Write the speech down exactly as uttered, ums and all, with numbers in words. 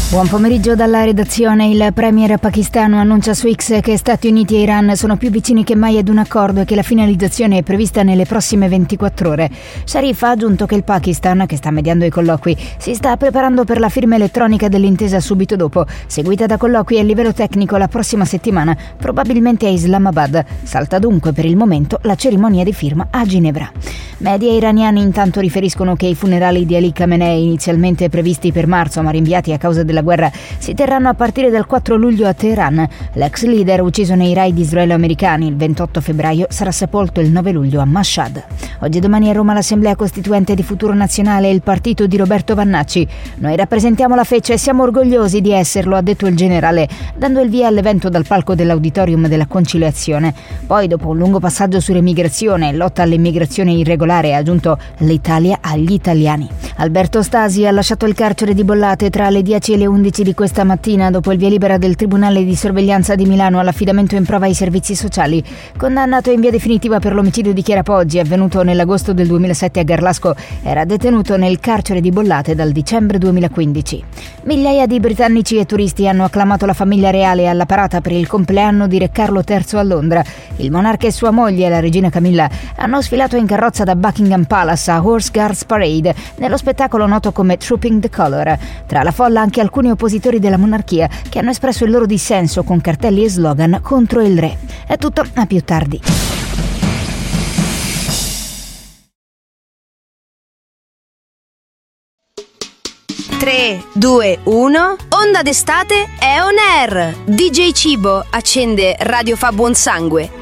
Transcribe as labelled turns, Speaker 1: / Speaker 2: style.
Speaker 1: Buon pomeriggio dalla redazione. Il premier pakistano annuncia su X che Stati Uniti e Iran sono più vicini che mai ad un accordo e che la finalizzazione è prevista nelle prossime ventiquattro ore. Sharif ha aggiunto che il Pakistan, che sta mediando i colloqui, si sta preparando per la firma elettronica dell'intesa subito dopo, seguita da colloqui a livello tecnico la prossima settimana, probabilmente a Islamabad. Salta dunque per il momento la cerimonia di firma a Ginevra. Media iraniani intanto riferiscono che i funerali di Ali Khamenei, inizialmente previsti per marzo ma rinviati a causa della guerra, si terranno a partire dal quattro luglio a Teheran. L'ex leader, ucciso nei raid israelo-americani il ventotto febbraio, sarà sepolto il nove luglio a Mashhad. Oggi e domani a Roma l'Assemblea Costituente di Futuro Nazionale e il partito di Roberto Vannacci. Noi rappresentiamo la Feccia e siamo orgogliosi di esserlo, ha detto il generale, dando il via all'evento dal palco dell'Auditorium della Conciliazione. Poi, dopo un lungo passaggio sull'emigrazione e lotta all'immigrazione irregolare, ha aggiunto l'Italia agli italiani. Alberto Stasi ha lasciato il carcere di Bollate tra le dieci e le undici di questa mattina dopo il via libera del Tribunale di Sorveglianza di Milano all'affidamento in prova ai servizi sociali. Condannato in via definitiva per l'omicidio di Chiara Poggi avvenuto nell'agosto del duemilasette a Garlasco, era detenuto nel carcere di Bollate dal dicembre duemilaquindici. Migliaia di britannici e turisti hanno acclamato la famiglia reale alla parata per il compleanno di Re Carlo terzo a Londra. Il monarca e sua moglie, la regina Camilla, hanno sfilato in carrozza da Buckingham Palace a Horse Guards Parade, nello spettacolo noto come Trooping the Colour. Tra la folla anche alcuni oppositori della monarchia che hanno espresso il loro dissenso con cartelli e slogan contro il re. È tutto, a più tardi.
Speaker 2: tre, due, uno Onda d'estate è on air. D J Cibo accende Radio Fa Buon Sangue.